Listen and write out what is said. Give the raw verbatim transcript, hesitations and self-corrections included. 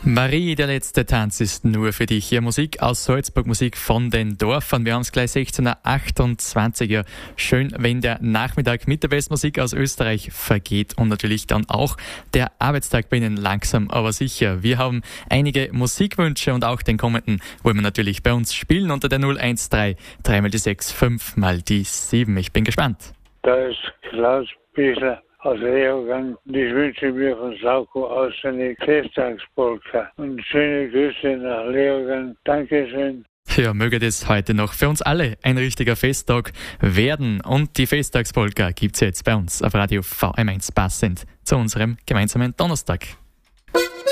Marie, der letzte Tanz ist nur für dich. Hier Musik aus Salzburg, Musik von den Dorfern. Wir haben es gleich sechzehn Uhr achtundzwanzig. Ja, schön, wenn der Nachmittag mit der besten Musik aus Österreich vergeht und natürlich dann auch der Arbeitstag bei Ihnen langsam, aber sicher. Wir haben einige Musikwünsche und auch den kommenden wollen wir natürlich bei uns spielen unter der null eins drei, drei mal die sechs, fünf mal die sieben. Ich bin gespannt. Da ist Klaus Biesler aus Leogang. Ich wünsche mir von Sauko aus eine Festtagspolka. Und schöne Grüße nach Leogang. Dankeschön. Ja, möge das heute noch für uns alle ein richtiger Festtag werden. Und die Festtagspolka gibt's jetzt bei uns auf Radio V M eins passend zu unserem gemeinsamen Donnerstag.